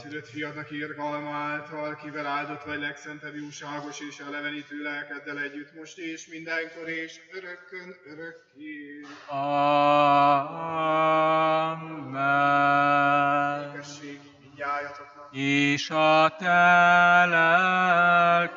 szülött fiadnak irgalma által, kivel áldott vagy legszentebb jóságos és a levenítő lelkeddel együtt, most és mindenkor és örökkön örökké. Amen. Békesség mindnyájatoknak. És a te lelkeddel